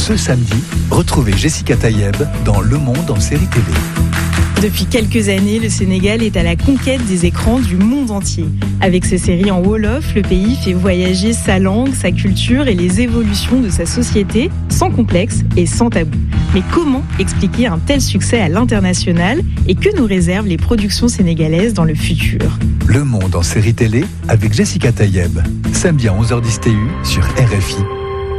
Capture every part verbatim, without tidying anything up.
Ce samedi, retrouvez Jessica Tayeb dans Le Monde en série T V. Depuis quelques années, le Sénégal est à la conquête des écrans du monde entier. Avec ses séries en Wolof, le pays fait voyager sa langue, sa culture et les évolutions de sa société sans complexe et sans tabou. Mais comment expliquer un tel succès à l'international et que nous réservent les productions sénégalaises dans le futur ? Le Monde en série télé avec Jessica Tayeb. Samedi à onze heures dix T U sur R F I.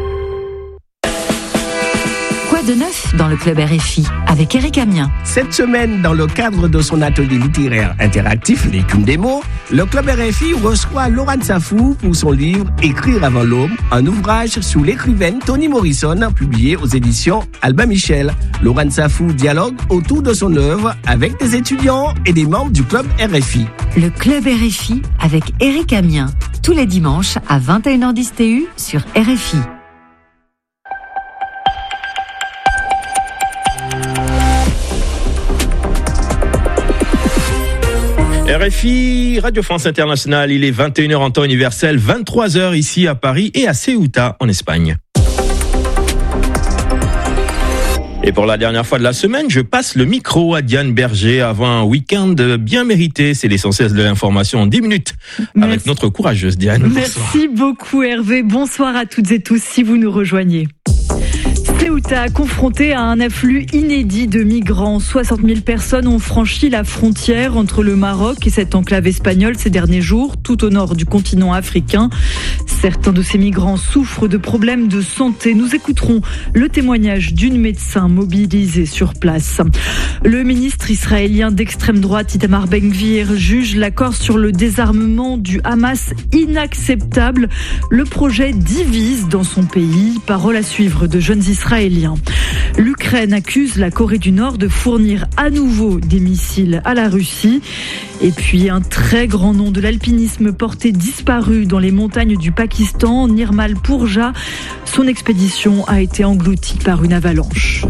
De neuf dans le club R F I avec Eric Amien. Cette semaine, dans le cadre de son atelier littéraire interactif L'écume des mots, le club R F I reçoit Laurent Safou pour son livre Écrire avant l'aube, un ouvrage sur l'écrivaine Toni Morrison publié aux éditions Albin Michel. Laurent Safou dialogue autour de son œuvre avec des étudiants et des membres du club R F I. Le club R F I avec Eric Amien, tous les dimanches à vingt et une heures dix T U sur R F I. R F I, Radio France Internationale, il est vingt et une heures en temps universel, vingt-trois heures ici à Paris et à Ceuta en Espagne. Et pour la dernière fois de la semaine, je passe le micro à Diane Berger avant un week-end bien mérité. C'est l'essentiel de l'information en dix minutes Merci. Avec notre courageuse Diane. Merci Bonsoir. beaucoup Hervé. Bonsoir à toutes et tous si vous nous rejoignez. Ceuta, confronté à un afflux inédit de migrants. soixante mille personnes ont franchi la frontière entre le Maroc et cette enclave espagnole ces derniers jours, tout au nord du continent africain. Certains de ces migrants souffrent de problèmes de santé. Nous écouterons le témoignage d'une médecin mobilisée sur place. Le ministre israélien d'extrême droite Itamar Ben-Gvir juge l'accord sur le désarmement du Hamas inacceptable. Le projet divise dans son pays. Parole à suivre de jeunes Israéliens. L'Ukraine accuse la Corée du Nord de fournir à nouveau des missiles à la Russie. Et puis un très grand nom de l'alpinisme porté disparu dans les montagnes du Pakistan, Nirmal Purja. Son expédition a été engloutie par une avalanche.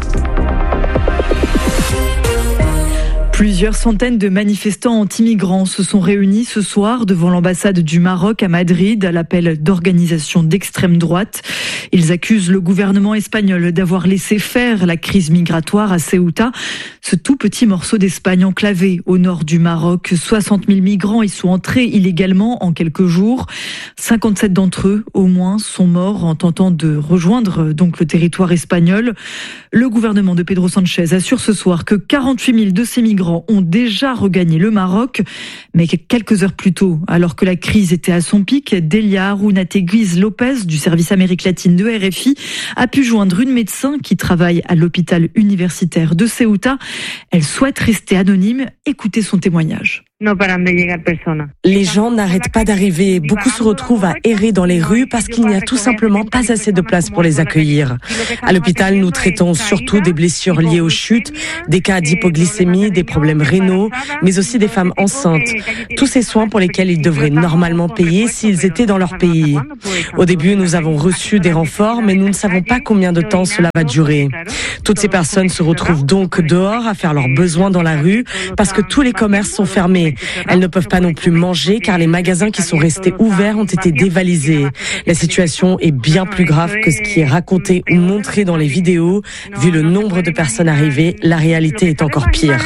Plusieurs centaines de manifestants anti-migrants se sont réunis ce soir devant l'ambassade du Maroc à Madrid à l'appel d'organisations d'extrême droite. Ils accusent le gouvernement espagnol d'avoir laissé faire la crise migratoire à Ceuta, ce tout petit morceau d'Espagne enclavé au nord du Maroc. soixante mille migrants y sont entrés illégalement en quelques jours. cinquante-sept d'entre eux, au moins, sont morts en tentant de rejoindre donc le territoire espagnol. Le gouvernement de Pedro Sánchez assure ce soir que quarante-huit mille de ces migrants ont déjà regagné le Maroc, mais quelques heures plus tôt, alors que la crise était à son pic, Delia Arunateguiz Lopez du service Amérique latine de R F I a pu joindre une médecin qui travaille à l'hôpital universitaire de Ceuta. Elle souhaite rester anonyme. Écoutez son témoignage. Les gens n'arrêtent pas d'arriver. Beaucoup se retrouvent à errer dans les rues parce qu'il n'y a tout simplement pas assez de place pour les accueillir. À l'hôpital, nous traitons surtout des blessures liées aux chutes, des cas d'hypoglycémie, des problèmes rénaux, mais aussi des femmes enceintes. Tous ces soins pour lesquels ils devraient normalement payer s'ils étaient dans leur pays. Au début, nous avons reçu des renforts, mais nous ne savons pas combien de temps cela va durer. Toutes ces personnes se retrouvent donc dehors à faire leurs besoins dans la rue parce que tous les commerces sont fermés. Elles ne peuvent pas non plus manger car les magasins qui sont restés ouverts ont été dévalisés. La situation est bien plus grave que ce qui est raconté ou montré dans les vidéos. Vu le nombre de personnes arrivées, la réalité est encore pire.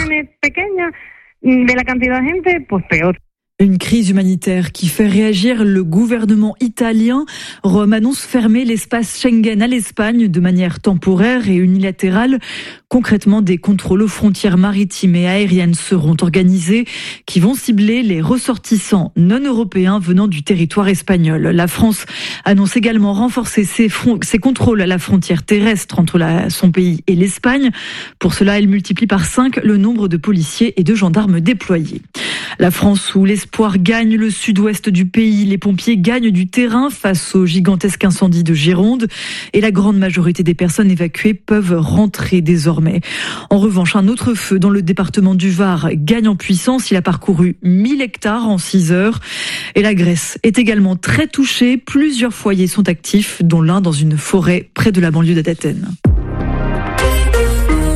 Une crise humanitaire qui fait réagir le gouvernement italien. Rome annonce fermer l'espace Schengen à l'Espagne de manière temporaire et unilatérale. Concrètement, des contrôles aux frontières maritimes et aériennes seront organisés qui vont cibler les ressortissants non européens venant du territoire espagnol. La France annonce également renforcer ses, fron- ses contrôles à la frontière terrestre entre la, son pays et l'Espagne. Pour cela, elle multiplie par cinq le nombre de policiers et de gendarmes déployés. La France où l'espoir gagne le sud-ouest du pays, les pompiers gagnent du terrain face au gigantesque incendie de Gironde et la grande majorité des personnes évacuées peuvent rentrer désormais. En revanche, un autre feu dans le département du Var gagne en puissance. Il a parcouru mille hectares en six heures. Et la Grèce est également très touchée. Plusieurs foyers sont actifs, dont l'un dans une forêt près de la banlieue d'Athènes.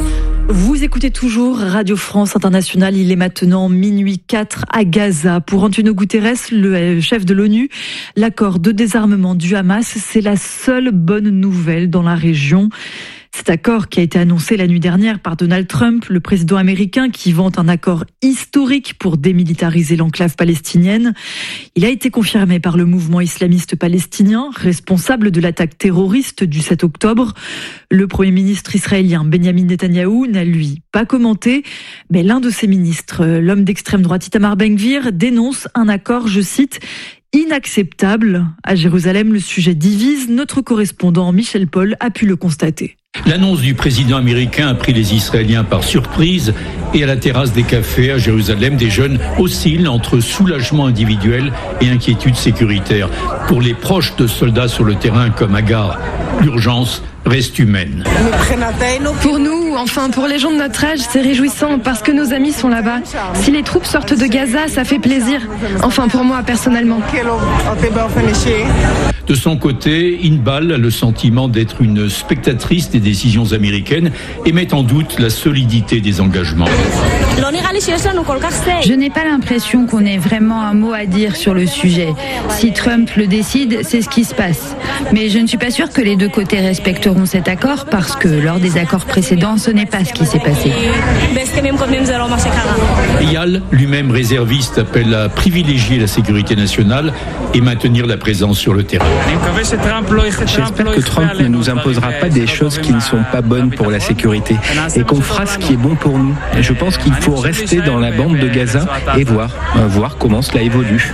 Vous écoutez toujours Radio France Internationale. Il est maintenant minuit quatre à Gaza. Pour Antonio Guterres, le chef de l'ONU, l'accord de désarmement du Hamas, c'est la seule bonne nouvelle dans la région. Cet accord qui a été annoncé la nuit dernière par Donald Trump, le président américain qui vante un accord historique pour démilitariser l'enclave palestinienne. Il a été confirmé par le mouvement islamiste palestinien, responsable de l'attaque terroriste du sept octobre. Le premier ministre israélien Benjamin Netanyahou n'a lui pas commenté, mais l'un de ses ministres, l'homme d'extrême droite Itamar Ben-Gvir, dénonce un accord, je cite, inacceptable. À Jérusalem, le sujet divise. Notre correspondant Michel Paul a pu le constater. L'annonce du président américain a pris les Israéliens par surprise et à la terrasse des cafés à Jérusalem, des jeunes oscillent entre soulagement individuel et inquiétude sécuritaire. Pour les proches de soldats sur le terrain comme Agar, l'urgence reste humaine. Pour nous, enfin pour les gens de notre âge, c'est réjouissant parce que nos amis sont là-bas. Si les troupes sortent de Gaza, ça fait plaisir. Enfin pour moi personnellement. De son côté, Inbal a le sentiment d'être une spectatrice des décisions américaines et met en doute la solidité des engagements. Je n'ai pas l'impression qu'on ait vraiment un mot à dire sur le sujet. Si Trump le décide, c'est ce qui se passe. Mais je ne suis pas sûre que les deux côtés respecteront cet accord parce que lors des accords précédents, ce n'est pas ce qui s'est passé. Eyal, lui-même réserviste, appelle à privilégier la sécurité nationale et maintenir la présence sur le terrain. J'espère que Trump ne nous imposera pas des choses qui ne sont pas bonnes pour la sécurité et qu'on fera ce qui est bon pour nous. Je pense qu'il faut rester dans la bande de Gaza et voir, voir comment cela évolue.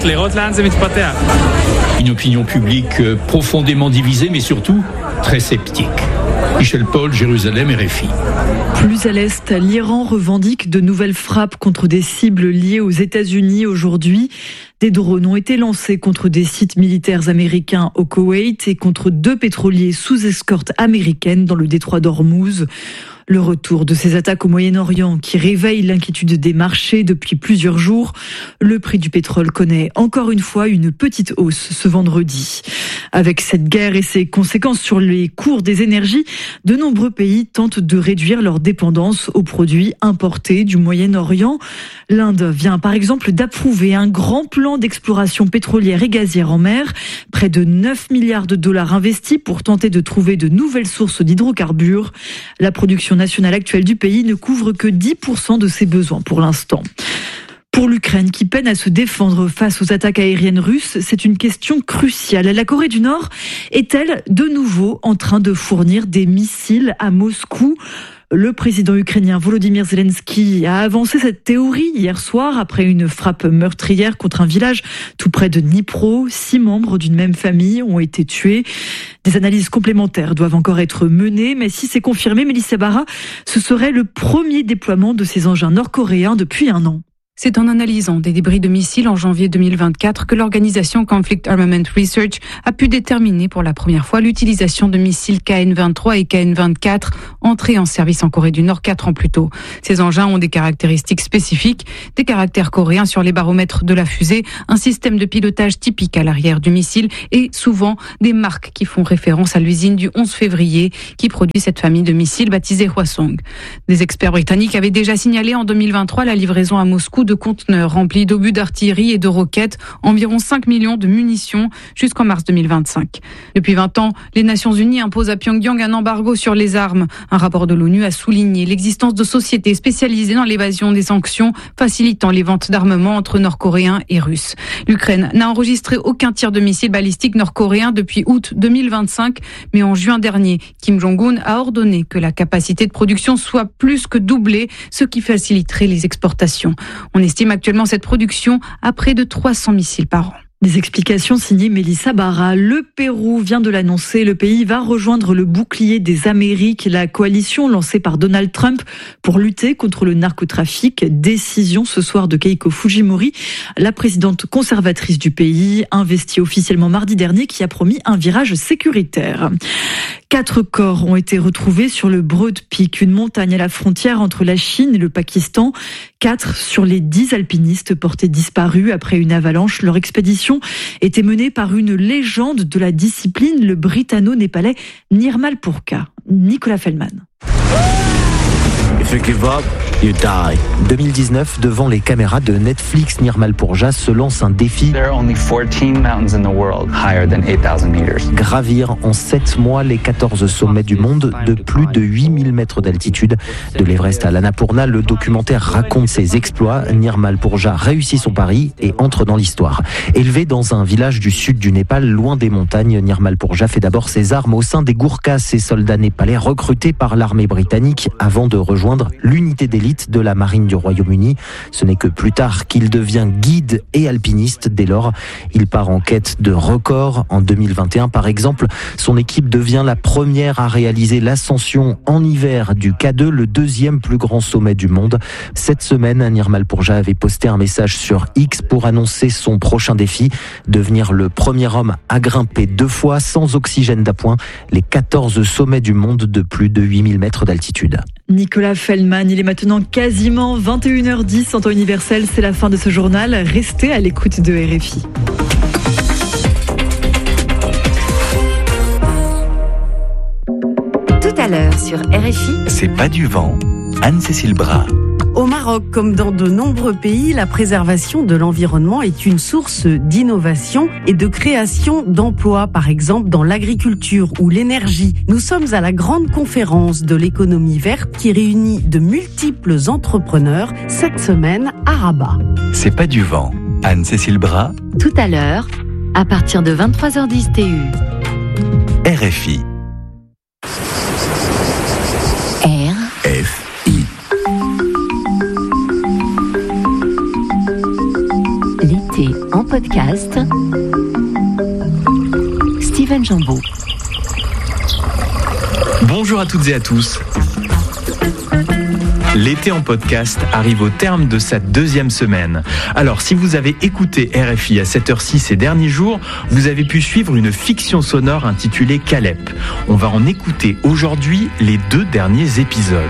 Une opinion publique profondément divisée, mais surtout très sceptique. Michel Paul, Jérusalem, R F I. Plus à l'est, l'Iran revendique de nouvelles frappes contre des cibles liées aux États-Unis aujourd'hui. Des drones ont été lancés contre des sites militaires américains au Koweït et contre deux pétroliers sous escorte américaine dans le détroit d'Ormuz. Le retour de ces attaques au Moyen-Orient qui réveille l'inquiétude des marchés depuis plusieurs jours. Le prix du pétrole connaît encore une fois une petite hausse ce vendredi. Avec cette guerre et ses conséquences sur les cours des énergies, de nombreux pays tentent de réduire leur dépendance aux produits importés du Moyen-Orient. L'Inde vient par exemple d'approuver un grand plan d'exploration pétrolière et gazière en mer. Près de neuf milliards de dollars investis pour tenter de trouver de nouvelles sources d'hydrocarbures. La production nationale actuelle du pays ne couvre que dix pour cent de ses besoins pour l'instant. Pour l'Ukraine, qui peine à se défendre face aux attaques aériennes russes, c'est une question cruciale. La Corée du Nord est-elle de nouveau en train de fournir des missiles à Moscou ? Le président ukrainien Volodymyr Zelensky a avancé cette théorie hier soir après une frappe meurtrière contre un village tout près de Dnipro. Six membres d'une même famille ont été tués. Des analyses complémentaires doivent encore être menées, mais si c'est confirmé, Mélissa Barra, ce serait le premier déploiement de ces engins nord-coréens depuis un an. C'est en analysant des débris de missiles en janvier deux mille vingt-quatre que l'organisation Conflict Armament Research a pu déterminer pour la première fois l'utilisation de missiles K N vingt-trois et K N vingt-quatre entrés en service en Corée du Nord quatre ans plus tôt. Ces engins ont des caractéristiques spécifiques, des caractères coréens sur les baromètres de la fusée, un système de pilotage typique à l'arrière du missile et souvent des marques qui font référence à l'usine du onze février qui produit cette famille de missiles baptisée Hwasong. Des experts britanniques avaient déjà signalé en deux mille vingt-trois la livraison à Moscou de conteneurs remplis d'obus d'artillerie et de roquettes, environ cinq millions de munitions jusqu'en mars deux mille vingt-cinq. Depuis vingt ans, les Nations Unies imposent à Pyongyang un embargo sur les armes. Un rapport de l'ONU a souligné l'existence de sociétés spécialisées dans l'évasion des sanctions, facilitant les ventes d'armements entre Nord-Coréens et Russes. L'Ukraine n'a enregistré aucun tir de missiles balistiques nord-coréens depuis août deux mille vingt-cinq, mais en juin dernier, Kim Jong-un a ordonné que la capacité de production soit plus que doublée, ce qui faciliterait les exportations. On estime actuellement cette production à près de trois cents missiles par an. Des explications signées Mélissa Barra. Le Pérou vient de l'annoncer. Le pays va rejoindre le bouclier des Amériques, la coalition lancée par Donald Trump pour lutter contre le narcotrafic. Décision ce soir de Keiko Fujimori, la présidente conservatrice du pays, investie officiellement mardi dernier, qui a promis un virage sécuritaire. Quatre corps ont été retrouvés sur le Broad Peak, une montagne à la frontière entre la Chine et le Pakistan. Quatre sur les dix alpinistes portés disparus après une avalanche. Leur expédition était menée par une légende de la discipline, le britanno-népalais Nirmal Purkar. Nicolas Feldman. If you give up, you die. deux mille dix-neuf, devant les caméras de Netflix, Nirmal Pourja se lance un défi. There are only fourteen mountains in the world higher than eight thousand meters. Gravir en sept mois les quatorze sommets du monde de plus de huit mille mètres d'altitude. De l'Everest à l'Annapurna, le documentaire raconte ses exploits. Nirmal Pourja réussit son pari et entre dans l'histoire. Élevé dans un village du sud du Népal, loin des montagnes, Nirmal Pourja fait d'abord ses armes au sein des Gourkhas, ces soldats népalais recrutés par l'armée britannique avant de rejoindre l'unité d'élite de la marine du Royaume-Uni. Ce n'est que plus tard qu'il devient guide et alpiniste. Dès lors, il part en quête de records. En deux mille vingt et un, par exemple, son équipe devient la première à réaliser l'ascension en hiver du K deux, le deuxième plus grand sommet du monde. Cette semaine, Nirmal Pourja avait posté un message sur X pour annoncer son prochain défi, devenir le premier homme à grimper deux fois sans oxygène d'appoint les quatorze sommets du monde de plus de huit mille mètres d'altitude. Nicolas Feldman, il est maintenant quasiment vingt et une heures dix en temps universel. C'est la fin de ce journal. Restez à l'écoute de R F I. Tout à l'heure sur R F I. C'est pas du vent. Anne-Cécile Bras. Au Maroc, comme dans de nombreux pays, la préservation de l'environnement est une source d'innovation et de création d'emplois, par exemple dans l'agriculture ou l'énergie. Nous sommes à la grande conférence de l'économie verte qui réunit de multiples entrepreneurs cette semaine à Rabat. C'est pas du vent. Anne-Cécile Bras. Tout à l'heure, à partir de vingt-trois heures dix T U. R F I. R. F. L'été en podcast. Steven Jambeau. Bonjour à toutes et à tous. L'été en podcast arrive au terme de sa deuxième semaine. Alors, si vous avez écouté R F I à cette heure-ci ces derniers jours, vous avez pu suivre une fiction sonore intitulée Calep. On va en écouter aujourd'hui les deux derniers épisodes.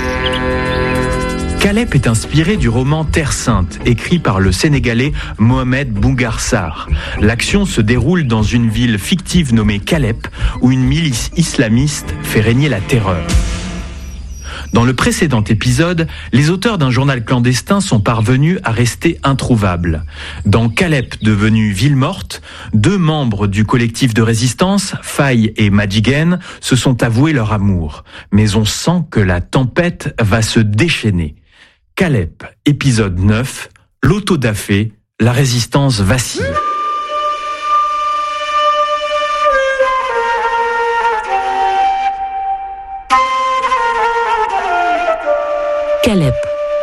Calep est inspiré du roman Terre Sainte, écrit par le Sénégalais Mohamed Bougar Sarr. L'action se déroule dans une ville fictive nommée Calep, où une milice islamiste fait régner la terreur. Dans le précédent épisode, les auteurs d'un journal clandestin sont parvenus à rester introuvables. Dans Calep, devenue ville morte, deux membres du collectif de résistance, Faye et Madjigen, se sont avoués leur amour. Mais on sent que la tempête va se déchaîner. Calep, épisode neuf, l'autodafé, la résistance vacille. Calep.